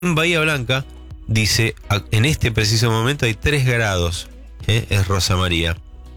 En Bahía Blanca, dice, en este preciso momento hay 3 grados. Es Rosa María.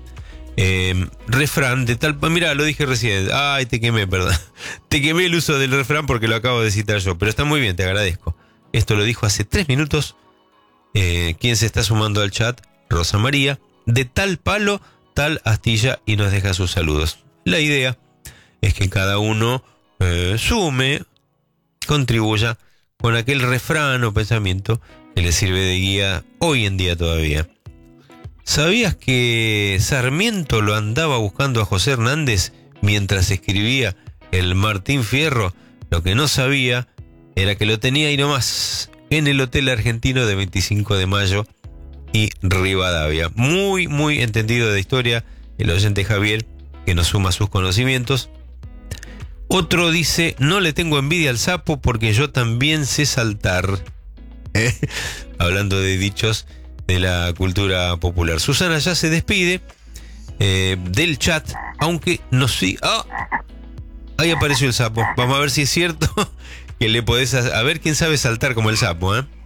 Refrán de tal... Mira, lo dije recién. Ay, te quemé, perdón. Te quemé el uso del refrán porque lo acabo de citar yo. Pero está muy bien, te agradezco. Esto lo dijo hace 3 minutos. ¿Quién se está sumando al chat? Rosa María. De tal palo, tal astilla, y nos deja sus saludos. La idea es que cada uno sume, contribuya con aquel refrán o pensamiento que le sirve de guía hoy en día todavía. ¿Sabías que Sarmiento lo andaba buscando a José Hernández mientras escribía el Martín Fierro? Lo que no sabía era que lo tenía ahí nomás, en el Hotel Argentino de 25 de Mayo y Rivadavia. Muy, muy entendido de historia el oyente Javier, que nos suma sus conocimientos. Otro dice, no le tengo envidia al sapo porque yo también sé saltar. Hablando de dichos de la cultura popular. Susana ya se despide del chat, aunque no sé... ¡Oh! Ahí apareció el sapo. Vamos a ver si es cierto que le podés... A ver quién sabe saltar como el sapo, ¿eh?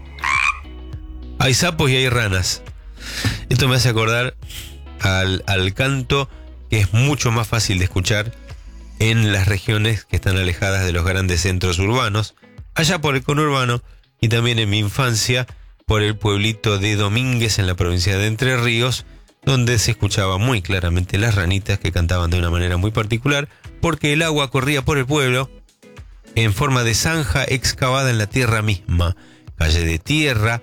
Hay sapos y hay ranas. Esto me hace acordar al canto que es mucho más fácil de escuchar en las regiones que están alejadas de los grandes centros urbanos, allá por el conurbano, y también en mi infancia por el pueblito de Domínguez en la provincia de Entre Ríos, donde se escuchaba muy claramente las ranitas que cantaban de una manera muy particular, porque el agua corría por el pueblo en forma de zanja excavada en la tierra misma, calle de tierra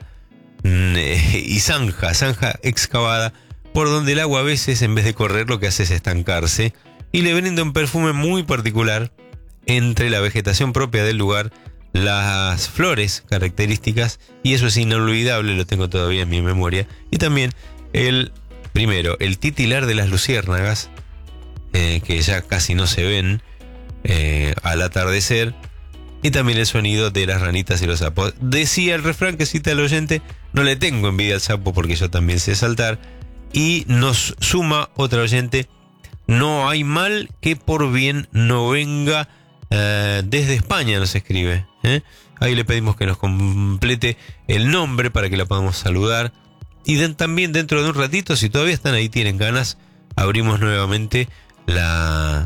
y zanja excavada, por donde el agua a veces, en vez de correr, lo que hace es estancarse y le brinda un perfume muy particular entre la vegetación propia del lugar, las flores características, y eso es inolvidable, lo tengo todavía en mi memoria, y también el titilar de las luciérnagas, que ya casi no se ven al atardecer, y también el sonido de las ranitas y los sapos. Decía el refrán que cita el oyente, no le tengo envidia al sapo porque yo también sé saltar, y nos suma otra oyente, no hay mal que por bien no venga. Desde España nos escribe, ahí le pedimos que nos complete el nombre para que la podamos saludar, y también dentro de un ratito, si todavía están ahí, tienen ganas, abrimos nuevamente la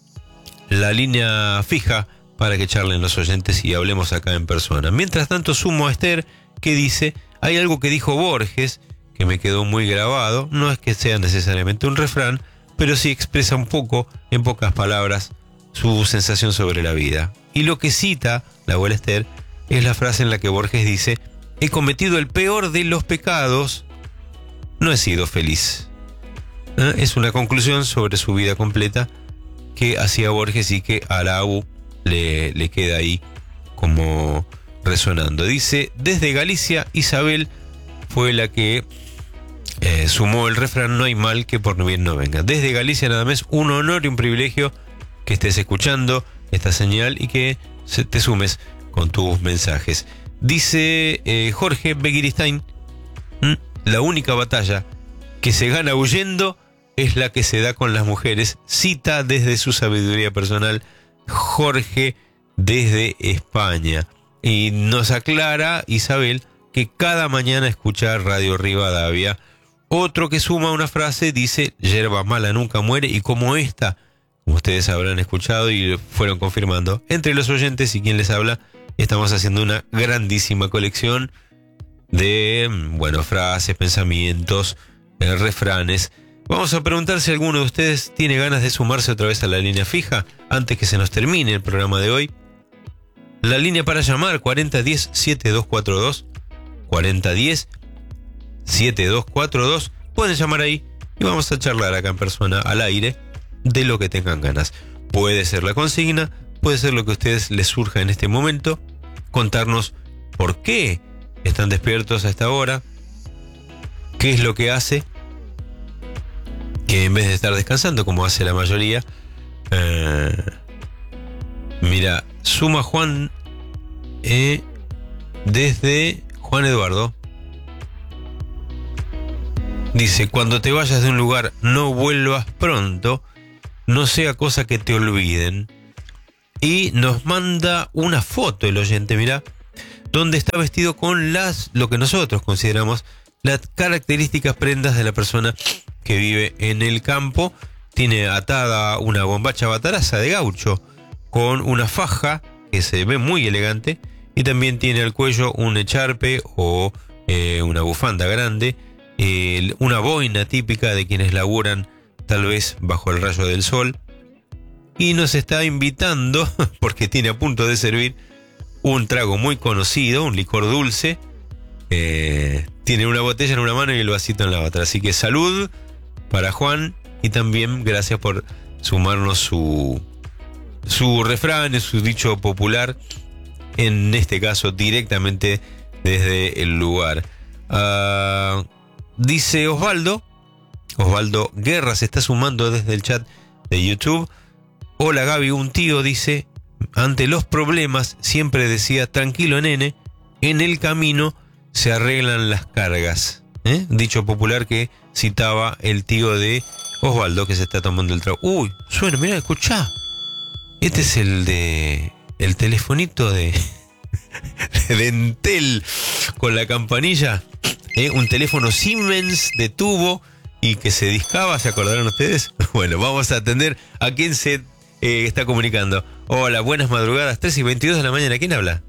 línea fija para que charlen los oyentes y hablemos acá en persona. Mientras tanto, sumo a Esther, que dice, hay algo que dijo Borges que me quedó muy grabado, no es que sea necesariamente un refrán, pero sí expresa un poco, en pocas palabras, su sensación sobre la vida. Y lo que cita la abuela Esther es la frase en la que Borges dice, he cometido el peor de los pecados, no he sido feliz. Es una conclusión sobre su vida completa que hacía Borges y que a la ABU le queda ahí como resonando. Dice, desde Galicia, Isabel fue la que sumó el refrán, no hay mal que por bien no venga. Desde Galicia, nada más, un honor y un privilegio que estés escuchando esta señal y que te sumes con tus mensajes. Dice Jorge Begiristain, la única batalla que se gana huyendo es la que se da con las mujeres. Cita desde su sabiduría personal Jorge desde España. Y nos aclara Isabel que cada mañana escucha Radio Rivadavia. Otro que suma una frase dice, yerba mala nunca muere, y como esta, como ustedes habrán escuchado y fueron confirmando, entre los oyentes y quien les habla, estamos haciendo una grandísima colección de, frases, pensamientos, refranes. Vamos a preguntar si alguno de ustedes tiene ganas de sumarse otra vez a la línea fija, antes que se nos termine el programa de hoy. La línea para llamar, 4010-7242, 4010-7242, pueden llamar ahí y vamos a charlar acá en persona, al aire, de lo que tengan ganas. Puede ser la consigna, puede ser lo que a ustedes les surja en este momento, contarnos por qué están despiertos a esta hora, qué es lo que hace que en vez de estar descansando como hace la mayoría, mira, suma Juan desde Juan Eduardo. Dice, cuando te vayas de un lugar no vuelvas pronto, no sea cosa que te olviden. Y nos manda una foto el oyente, mirá, donde está vestido con lo que nosotros consideramos las características prendas de la persona que vive en el campo. Tiene atada una bombacha bataraza de gaucho con una faja que se ve muy elegante, y también tiene al cuello un echarpe o una bufanda grande, una boina típica de quienes laburan tal vez bajo el rayo del sol, y nos está invitando, porque tiene a punto de servir un trago muy conocido, un licor dulce. Tiene una botella en una mano y el vasito en la otra. Así que salud para Juan, y también gracias por sumarnos su refrán, su dicho popular, en este caso directamente desde el lugar. Dice Osvaldo Guerra se está sumando desde el chat de YouTube. Hola Gaby, un tío dice, ante los problemas siempre decía, tranquilo nene, en el camino se arreglan las cargas. Dicho popular que citaba el tío de Osvaldo, que se está tomando el trago. Uy, suena, mirá, escuchá. Este es el telefonito de Entel con la campanilla. Un teléfono Siemens de tubo y que se discaba, ¿se acordaron ustedes? Bueno, vamos a atender a quien se está comunicando. Hola, buenas madrugadas, 3:22 de la mañana. ¿Quién habla?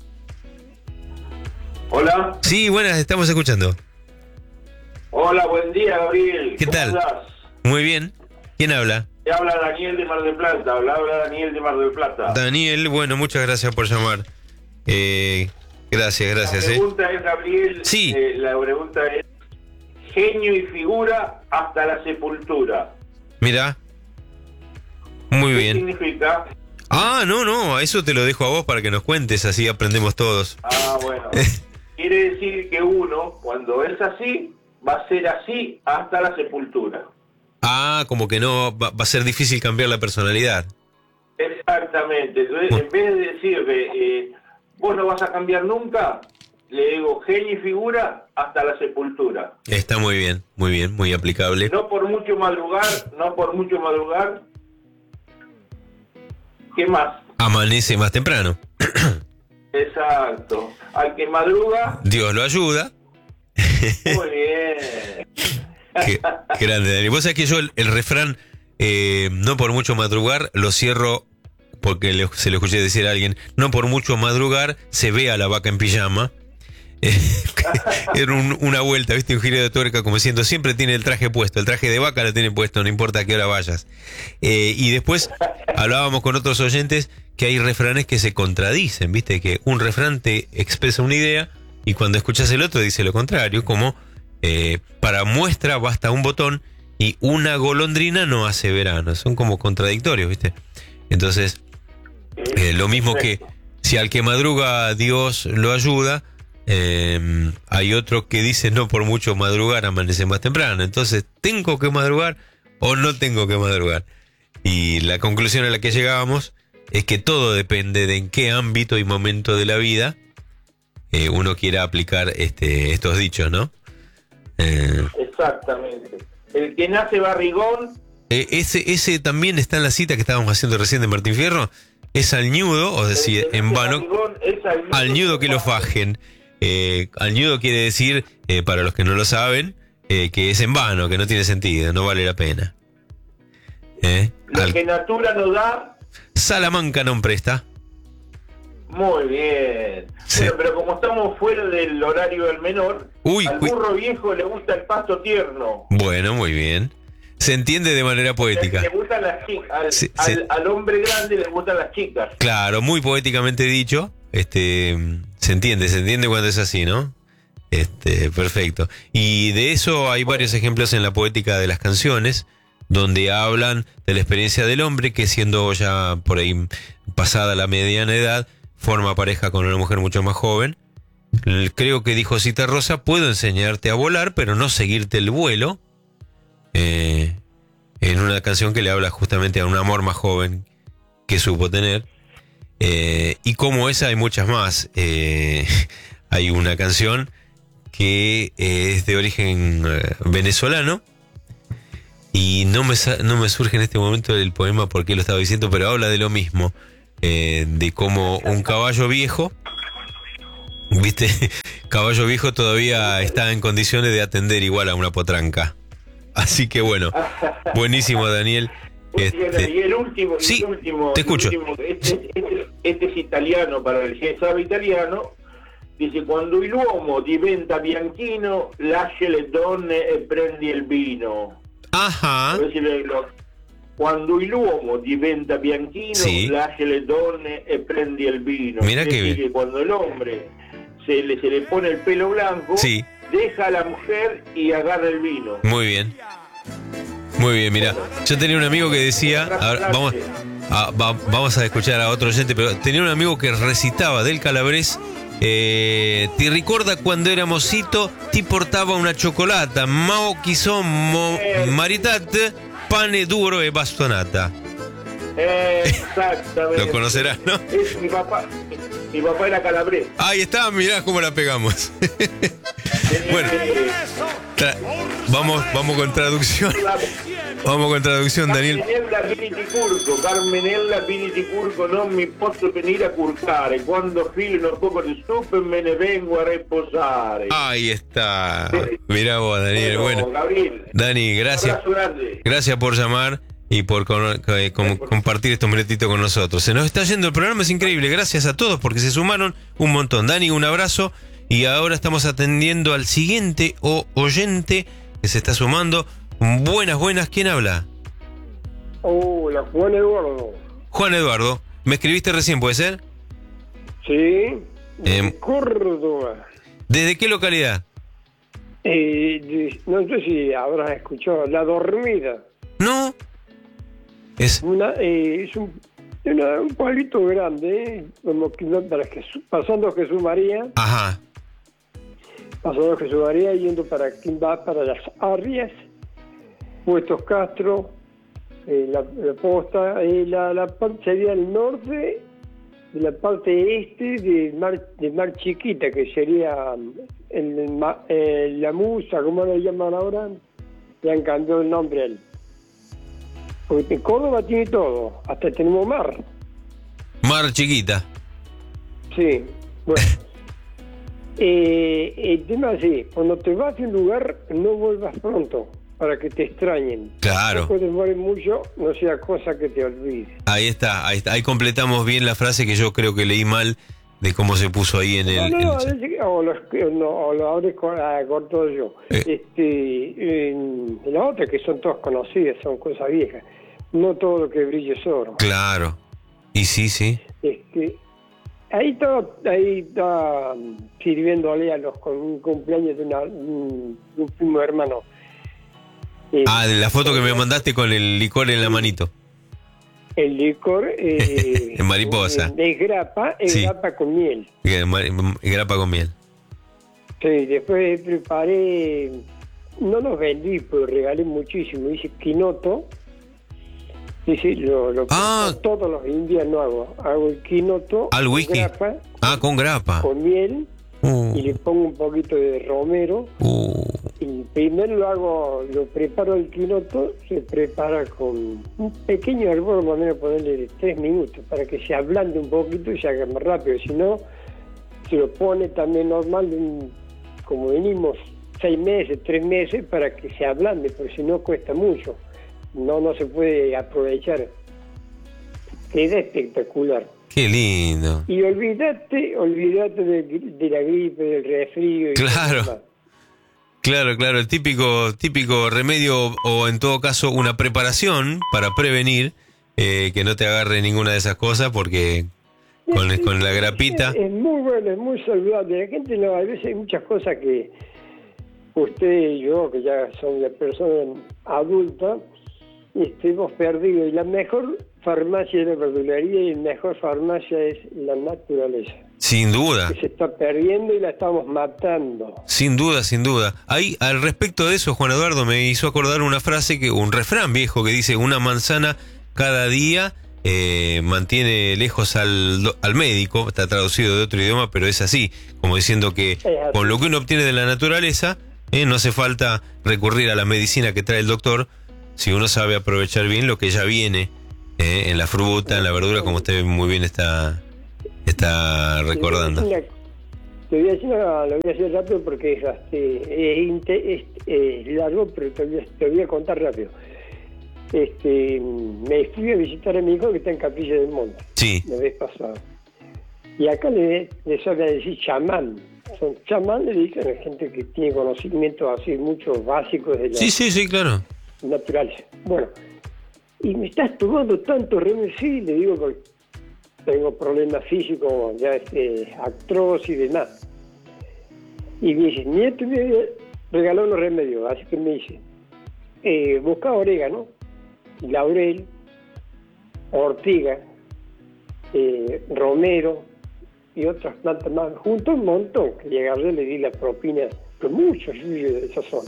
Hola. Sí, buenas, estamos escuchando. Hola, buen día, Gabriel. ¿Qué tal? Andás? Muy bien. ¿Quién habla? Te habla Daniel de Mar del Plata. Habla Daniel de Mar del Plata. Daniel, bueno, muchas gracias por llamar. Gracias. La pregunta es, Gabriel, Sí. La pregunta es, genio y figura hasta la sepultura. Mira. Muy bien. ¿Qué significa? No, eso te lo dejo a vos para que nos cuentes, así aprendemos todos. Bueno. Quiere decir que uno, cuando es así, va a ser así hasta la sepultura. Como que no, va a ser difícil cambiar la personalidad. Exactamente. Entonces, en vez de decirle, vos no vas a cambiar nunca, le digo, genio y figura hasta la sepultura. Está muy bien, muy aplicable. No por mucho madrugar. ¿Qué más? Amanece más temprano. Exacto. Al que madruga, Dios lo ayuda. muy bien. Qué grande, Dani. Vos sabés que yo el refrán, no por mucho madrugar, lo cierro porque se lo escuché decir a alguien, no por mucho madrugar se ve a la vaca en pijama. Era una vuelta, ¿viste? Un giro de tuerca, como diciendo, siempre tiene el traje puesto, el traje de vaca lo tiene puesto, no importa a qué hora vayas. Y después hablábamos con otros oyentes que hay refranes que se contradicen, ¿viste? Que un refrán te expresa una idea y cuando escuchas el otro dice lo contrario, como para muestra basta un botón y una golondrina no hace verano. Son como contradictorios, ¿viste? Entonces, lo mismo que si al que madruga Dios lo ayuda, hay otro que dice no por mucho madrugar amanece más temprano. Entonces, ¿tengo que madrugar o no tengo que madrugar? Y la conclusión a la que llegábamos es que todo depende de en qué ámbito y momento de la vida uno quiera aplicar estos dichos, ¿no? Exactamente. El que nace barrigón. Ese también está en la cita que estábamos haciendo recién de Martín Fierro. Es al ñudo, o decir, en vano, al ñudo que lo fajen. Al ñudo quiere decir, para los que no lo saben, que es en vano, que no tiene sentido, no vale la pena. Lo que natura no da, Salamanca no presta. muy bien. Sí. Bueno, pero como estamos fuera del horario del menor, al Uy. burro viejo le gusta el pasto tierno. Bueno, muy bien. Se entiende de manera poética. Le gustan las chicas. Sí. Al hombre grande le gustan las chicas. Claro, muy poéticamente dicho. Se entiende cuando es así, ¿no? Perfecto. Y de eso hay varios ejemplos en la poética de las canciones, donde hablan de la experiencia del hombre que, siendo ya por ahí pasada la mediana edad, forma pareja con una mujer mucho más joven. Creo que dijo Cita Rosa, puedo enseñarte a volar, pero no seguirte el vuelo. En una canción que le habla justamente a un amor más joven que supo tener. Y como esa hay muchas más. Hay una canción que es de origen venezolano y no me surge en este momento el poema porque lo estaba diciendo, pero habla de lo mismo, de cómo un caballo viejo Viste, Caballo Viejo todavía está en condiciones de atender igual a una potranca. Así que bueno, buenísimo, Daniel. Y el último, sí, el último, te escucho. Este es italiano, para el que sabe italiano. Dice: quando l'uomo diventa bianchino, lascia le donne e prendi il vino. Ajá. Quando l'uomo diventa bianchino, sí, lascia le donne e prendi il vino. Mira qué bien. Que cuando el hombre se le pone el pelo blanco, sí, deja a la mujer y agarra el vino. Muy bien. Muy bien, mira. Yo tenía un amigo que decía, ahora, vamos a escuchar a otro oyente, pero tenía un amigo que recitaba del Calabrés. Ti ricorda quando era mocito, ti portava una cioccolata, ma occhi son maritate, pane duro e bastonata. Exactamente. Lo conocerás, ¿no? Es mi papá era Calabrés. Ahí está, mirá cómo la pegamos. Bueno, vamos con traducción. Vamos con traducción, Daniel. Carmenella Viniti Curco, non mi posso venire a curcare. Quando filino un poco di stupe me ne vengo a reposare. Ahí está. Mirá vos, Daniel. Bueno, Gabriel, Dani, gracias. Gracias por llamar y por compartir estos minutitos con nosotros. Se nos está yendo el programa, es increíble. Gracias a todos porque se sumaron un montón. Dani, un abrazo. Y ahora estamos atendiendo al siguiente oyente que se está sumando. Buenas, ¿quién habla? Hola, Juan Eduardo. Juan Eduardo, ¿me escribiste recién, puede ser? Sí, de Córdoba. ¿Desde qué localidad? No sé si habrás escuchado, La Dormida. No. Es un pueblito grande, como que pasando Jesús María. Ajá. Pasando Jesús María, yendo para las Arrias, Puestos Castro, la Posta, la parte sería el norte de la parte este de Mar Chiquita, que sería la Musa, ¿cómo le llaman ahora? Le han cambiado el nombre a él. Porque Córdoba tiene todo, hasta tenemos mar. Mar Chiquita. Sí, bueno. El tema es así: cuando te vas de un lugar, no vuelvas pronto, para que te extrañen. Claro. No puedes morir mucho, no sea cosa que te olvides. Ahí está. Ahí completamos bien la frase que yo creo que leí mal de cómo se puso ahí en el... o lo habré cortado yo. La otra, que son todas conocidas, son cosas viejas. No todo lo que brilla es oro. Claro. Y sí. Ahí está sirviéndole con un cumpleaños de un primo hermano. De la foto que me mandaste con el licor en la manito. El licor en mariposa. Es grapa con miel. Grapa con miel. Sí, después preparé, no los vendí, pero regalé muchísimo. Hice quinoto. Dice, todos los inviernos hago el quinoto. ¿Al whisky? Grapa, con grapa. Con miel. Y le pongo un poquito de romero. Y primero lo preparo el quinoto, se prepara con un pequeño hervor, más o menos ponerle de 3 minutos, para que se ablande un poquito y se haga más rápido. Si no, se lo pone también normal, como venimos 6 meses, 3 meses, para que se ablande, porque si no cuesta mucho. No se puede aprovechar. Queda espectacular. Qué lindo. Y olvídate de la gripe, del resfrío. Claro, el típico remedio, o en todo caso una preparación para prevenir que no te agarre ninguna de esas cosas, porque con la grapita... Es muy bueno, es muy saludable. La gente a veces hay muchas cosas que usted y yo, que ya son de personas adultas, hemos perdido. Y la mejor farmacia es la verdulería y la mejor farmacia es la naturaleza. Sin duda. Que se está perdiendo y la estamos matando. Sin duda. Ahí, al respecto de eso, Juan Eduardo me hizo acordar una frase, un refrán viejo que dice: una manzana cada día mantiene lejos al médico. Está traducido de otro idioma, pero es así. Como diciendo que con lo que uno obtiene de la naturaleza, no hace falta recurrir a la medicina que trae el doctor, si uno sabe aprovechar bien lo que ya viene en la fruta, en la verdura, como usted muy bien está recordando. Lo voy a hacer rápido porque es largo, pero te voy a contar rápido. Me fui a visitar a mi hijo que está en Capilla del Monte. Sí. La vez pasada. Y acá le suelen decir chamán. Son chamán, le dicen a gente que tiene conocimientos así muchos básicos de la Sí, claro. naturaleza. Bueno, y me estás tomando tanto remedio, sí, le digo que tengo problemas físicos, ya artrosis y demás. Y me dice, mira, te voy a regalar unos remedios. Así que me dice, busca orégano, laurel, ortiga, romero y otras plantas más. Junto un montón, que llegarle le di la propina, pero muchos de esa zona.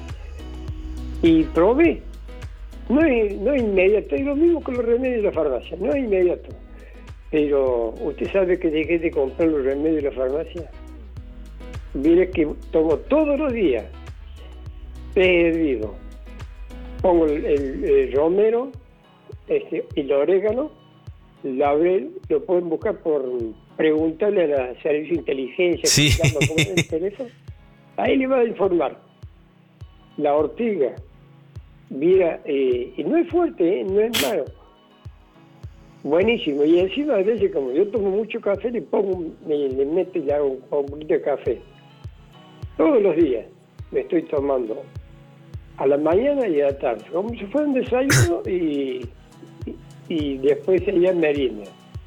Y probé. No es inmediato, es lo mismo que los remedios de la farmacia, no es inmediato. Pero usted sabe que dejé de comprar los remedios de la farmacia. Mire que tomo todos los días té hervido. Pongo el romero, el orégano, el laurel, lo pueden buscar por preguntarle a la servicio de inteligencia, sí. En el teléfono. Ahí le va a informar. La ortiga, mira, y no es fuerte, no es malo. Buenísimo. Y encima a veces, como yo tomo mucho café, le meto y le hago un poquito de café. Todos los días me estoy tomando a la mañana y a la tarde, como si fuera un desayuno y después ya merienda.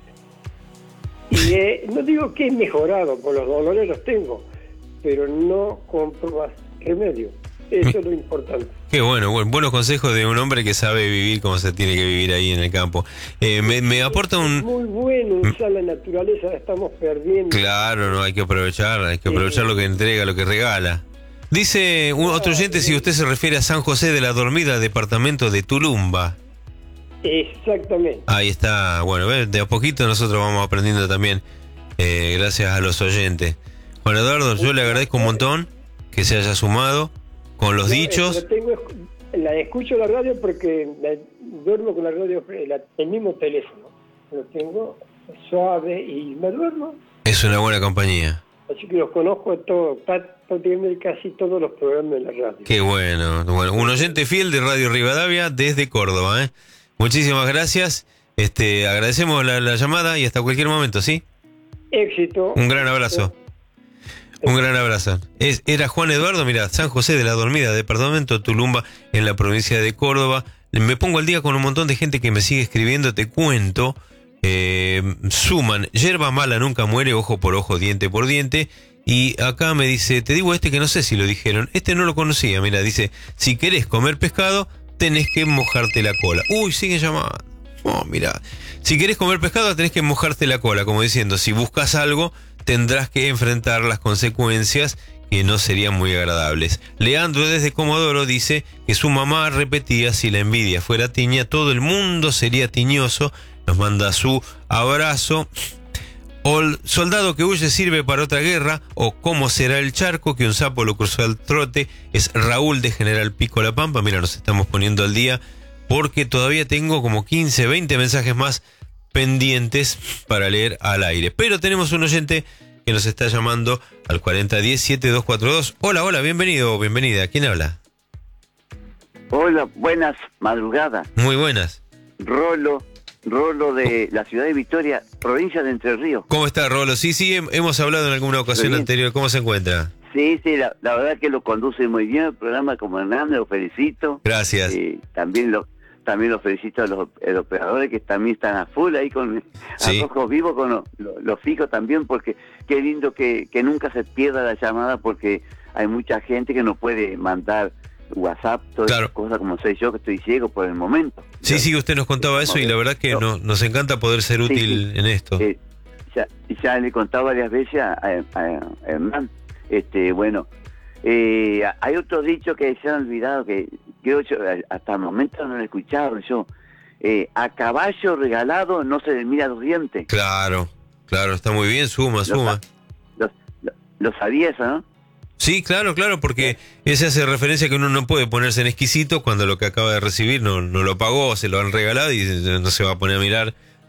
Y no digo que he mejorado, por los dolores los tengo, pero no compro más remedio. Eso es lo importante. Qué buenos consejos de un hombre que sabe vivir como se tiene que vivir ahí en el campo. Me aporta un... Muy bueno usar la naturaleza, la estamos perdiendo. Claro, no hay que aprovechar lo que entrega, lo que regala. Dice otro oyente si usted se refiere a San José de la Dormida, departamento de Tulumba. Exactamente. Ahí está, bueno, de a poquito nosotros vamos aprendiendo también, gracias a los oyentes. Juan Eduardo, yo le agradezco un montón que se haya sumado con los dichos. La escucho la radio porque duermo con la radio, el mismo teléfono. Lo tengo suave y me duermo. Es una buena compañía. Así que los conozco prácticamente casi todos los programas de la radio. Qué bueno. Un oyente fiel de Radio Rivadavia desde Córdoba, ¿eh? Muchísimas gracias. Agradecemos la llamada y hasta cualquier momento, ¿sí? Éxito. Un gran abrazo. Un gran abrazo. Era Juan Eduardo, mira, San José de la Dormida, departamento Tulumba, en la provincia de Córdoba. Me pongo al día con un montón de gente que me sigue escribiendo, te cuento. Suman, yerba mala nunca muere, ojo por ojo, diente por diente. Y acá me dice, te digo que no sé si lo dijeron, no lo conocía, mira, dice, si querés comer pescado, tenés que mojarte la cola. Uy, sigue llamando. Oh, mira, si querés comer pescado, tenés que mojarte la cola, como diciendo, si buscas algo, tendrás que enfrentar las consecuencias que no serían muy agradables. Leandro desde Comodoro dice que su mamá repetía, si la envidia fuera tiña, todo el mundo sería tiñoso. Nos manda su abrazo. O el soldado que huye sirve para otra guerra, o cómo será el charco que un sapo lo cruzó al trote. Es Raúl de General Pico La Pampa. Mira, nos estamos poniendo al día porque todavía tengo como 15, 20 mensajes más pendientes para leer al aire. Pero tenemos un oyente que nos está llamando al 4010-7242. Hola, bienvenido, bienvenida. ¿Quién habla? Hola, buenas madrugadas. Muy buenas. Rolo de la ciudad de Victoria, provincia de Entre Ríos. ¿Cómo está, Rolo? Sí, hemos hablado en alguna ocasión anterior. ¿Cómo se encuentra? Sí, la verdad que lo conduce muy bien el programa como Hernández, lo felicito. Gracias. También los felicito a los operadores que también están a full ahí con a ojos vivos, con los fijos también, porque qué lindo que nunca se pierda la llamada, porque hay mucha gente que no puede mandar WhatsApp, todas esas cosas, como soy yo que estoy ciego por el momento. Sí, usted nos contaba eso y la verdad que nos encanta poder ser útil en esto. Ya le he contado varias veces a Hernán. Hay otro dicho que se han olvidado, que yo hasta el momento no lo he escuchado yo. A caballo regalado no se le mira los dientes. Claro, está muy bien, suma. Lo sabía eso, ¿no? Sí, claro, porque ese hace referencia a que uno no puede ponerse en exquisito cuando lo que acaba de recibir no lo pagó, se lo han regalado y no se va a poner a mirar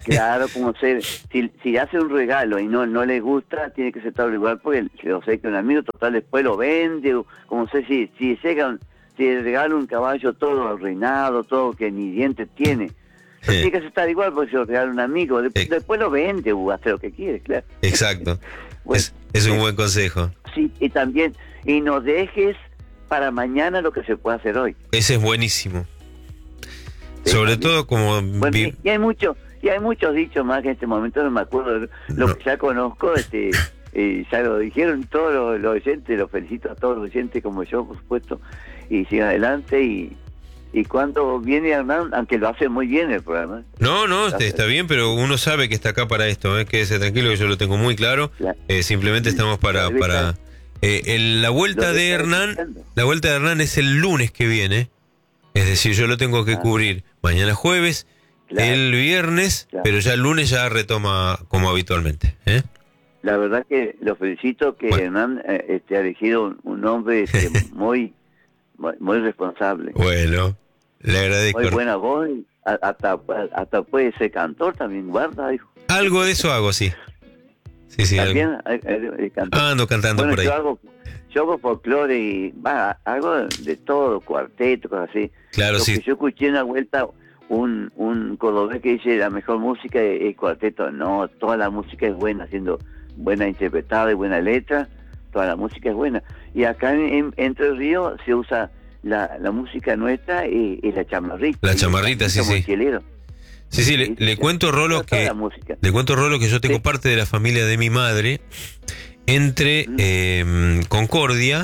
Claro, como si hace un regalo y no le gusta, tiene que aceptarlo igual porque lo sé que un amigo total después lo vende, o como sé si le regala un caballo todo arruinado, todo que ni dientes tiene. Tiene que aceptar igual porque si lo regala un amigo, después lo vende o hace lo que quiere, claro. Exacto. Bueno, es un buen consejo. Sí, y también, y no dejes para mañana lo que se puede hacer hoy. Ese es buenísimo. Sí, sobre todo como... Bueno, y hay muchos dichos más que en este momento no me acuerdo. Que ya conozco, ya lo dijeron todos los oyentes, los felicito a todos los oyentes como yo, por supuesto, y sigan adelante. Y cuando viene Hernán, aunque lo hace muy bien el programa. No, está bien, pero uno sabe que está acá para esto, quédese tranquilo que yo lo tengo muy claro. Simplemente estamos para la vuelta de Hernán es el lunes que viene. Es decir, yo lo tengo que cubrir mañana jueves, el viernes, pero ya el lunes ya retoma como habitualmente. La verdad que lo felicito que Hernán ha elegido un hombre muy responsable. Bueno, le agradezco. Muy buena voz, hasta puede ser cantor también, guarda, hijo. Algo de eso hago, sí. Sí, también ando cantando por ahí. Yo hago folclore y hago de todo, cuarteto, cosas así. Claro, sí. Que yo escuché una vuelta un cordobés que dice la mejor música es cuarteto. No, toda la música es buena, siendo buena interpretada y buena letra, toda la música es buena. Y acá en Entre Ríos se usa la música nuestra y la chamarrita. La chamarrita, sí. Sí, le cuento, Rolo, que yo tengo parte de la familia de mi madre entre Concordia,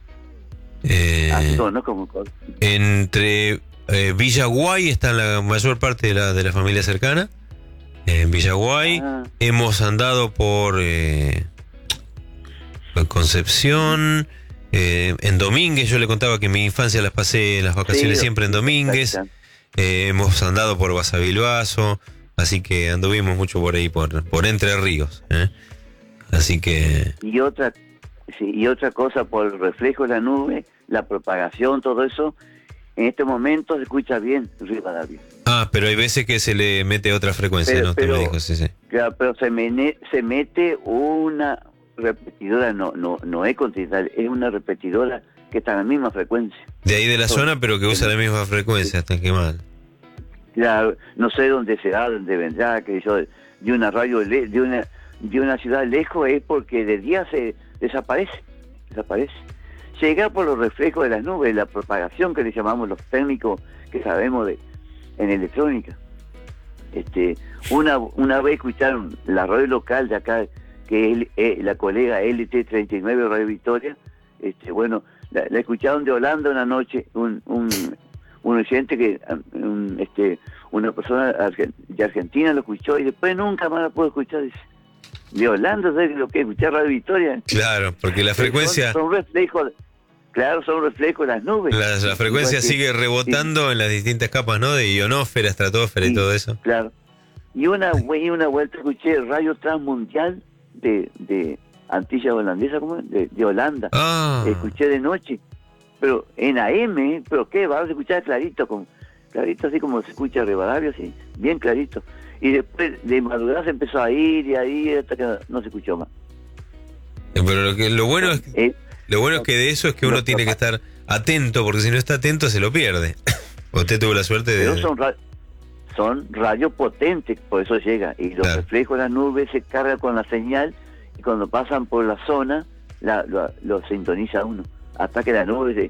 entre Villaguay está la mayor parte de la familia cercana. En Villaguay hemos andado por Concepción, en Domínguez. Yo le contaba que en mi infancia las pasé en las vacaciones siempre en Domínguez. Hemos andado por Basavilbaso, así que anduvimos mucho por ahí, por Entre Ríos. Así que... Y otra cosa, por el reflejo de la nube, la propagación, todo eso, en este momento se escucha bien Rivadavia. Pero hay veces que se le mete otra frecuencia, ¿no? Pero, me dijo, sí. Claro, pero se mete una repetidora, no es continental, es una repetidora que está en la misma frecuencia. De ahí de la zona, pero que usa la misma frecuencia, hasta que mal. Claro, no sé dónde será, dónde vendrá, que yo, de una radio, de una ciudad lejos, es porque de día se desaparece. Llega por los reflejos de las nubes, la propagación que le llamamos los técnicos que sabemos en electrónica. Una vez escucharon la radio local de acá, que es la colega LT39 Radio Victoria, la escucharon de Holanda una noche, un oyente que una persona de Argentina lo escuchó y después nunca más la pudo escuchar. Dice, de Holanda, ¿sabes lo que es escuchar Radio Victoria? Claro, porque la frecuencia... Son reflejos, son reflejos de las nubes. La frecuencia sigue rebotando en las distintas capas, ¿no? De ionosfera, estratosfera y todo eso. Claro. Y una vuelta escuché Radio Transmundial de Antilla Holandesa, ¿cómo es? De Holanda. Escuché de noche, pero en AM, pero qué, vas a escuchar clarito, así como se escucha Rivadavia, así, bien clarito. Y después de madrugada se empezó a ir y a ir hasta que no se escuchó más. Pero lo bueno es que de eso es que uno tiene que estar atento, porque si no está atento se lo pierde. Usted tuvo la suerte de... Pero son radios potentes, por eso llega. Y los reflejos de las nubes se cargan con la señal y cuando pasan por la zona lo sintoniza uno. Hasta que la nube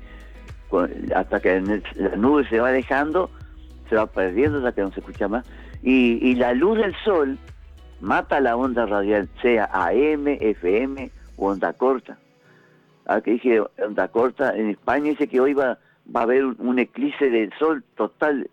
se va alejando, se va perdiendo hasta que no se escucha más. Y la luz del sol mata la onda radial, sea AM, FM o onda corta. Que dije onda corta, en España dice que hoy va a haber un eclipse del sol total.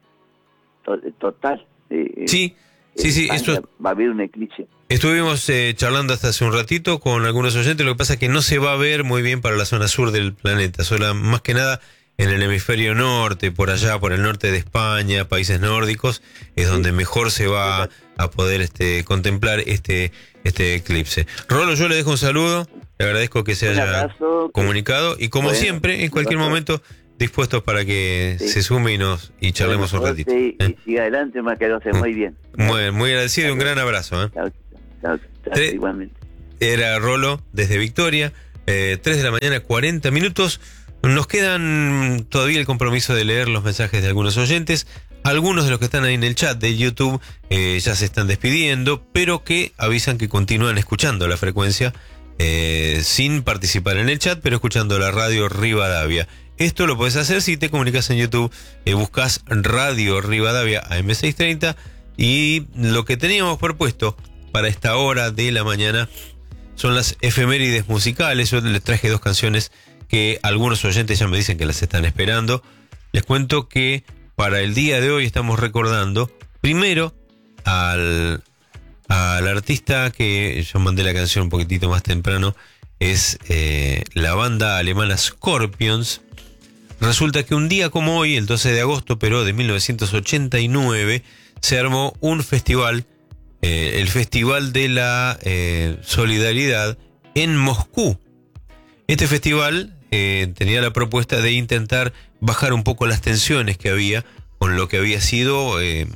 Sí, eso va a haber un eclipse. Estuvimos charlando hasta hace un ratito con algunos oyentes. Lo que pasa es que no se va a ver muy bien para la zona sur del planeta, más que nada en el hemisferio norte, por allá, por el norte de España, países nórdicos, es donde mejor se va a poder contemplar este eclipse. Rolo, yo le dejo un saludo, le agradezco que se haya comunicado y como siempre, en cualquier momento dispuestos para que se sume y charlemos un ratito. Y siga adelante, más que lo hace muy bien. Muy agradecido y un gran abrazo. Chao, igualmente. Era Rolo desde Victoria, 3 de la mañana, 40 minutos. Nos quedan todavía el compromiso de leer los mensajes de algunos oyentes. Algunos de los que están ahí en el chat de YouTube ya se están despidiendo, pero que avisan que continúan escuchando la frecuencia sin participar en el chat, pero escuchando la radio Rivadavia. Esto lo puedes hacer si te comunicas en YouTube, buscas Radio Rivadavia AM630, y lo que teníamos propuesto para esta hora de la mañana son las efemérides musicales. Yo les traje 2 canciones que algunos oyentes ya me dicen que las están esperando. Les cuento que para el día de hoy estamos recordando primero al artista que yo mandé la canción un poquitito más temprano. Es la banda alemana Scorpions. Resulta que un día como hoy, el 12 de agosto, pero de 1989, se armó un festival, el Festival de la Solidaridad en Moscú. Este festival tenía la propuesta de intentar bajar un poco las tensiones que había con lo que había sido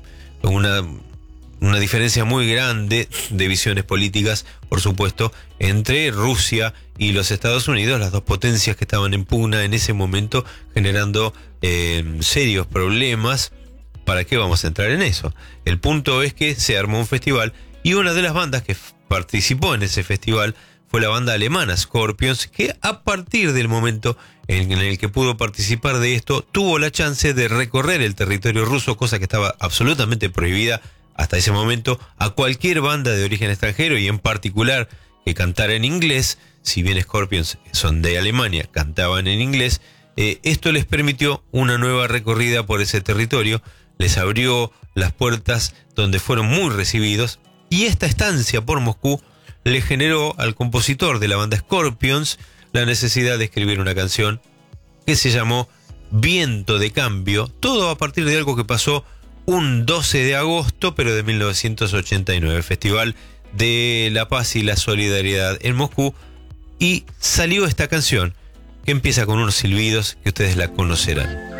una diferencia muy grande de visiones políticas, por supuesto, entre Rusia y los Estados Unidos, las 2 potencias que estaban en pugna en ese momento, generando serios problemas. ¿Para qué vamos a entrar en eso? El punto es que se armó un festival y una de las bandas que participó en ese festival fue la banda alemana Scorpions, que a partir del momento en el que pudo participar de esto, tuvo la chance de recorrer el territorio ruso, cosa que estaba absolutamente prohibida hasta ese momento a cualquier banda de origen extranjero, y en particular que cantara en inglés. Si bien Scorpions son de Alemania, cantaban en inglés. Esto les permitió una nueva recorrida por ese territorio, les abrió las puertas donde fueron muy recibidos, y esta estancia por Moscú le generó al compositor de la banda Scorpions la necesidad de escribir una canción que se llamó Viento de Cambio, todo a partir de algo que pasó un 12 de agosto, pero de 1989, Festival de la Paz y la Solidaridad en Moscú, y salió esta canción que empieza con unos silbidos que ustedes la conocerán.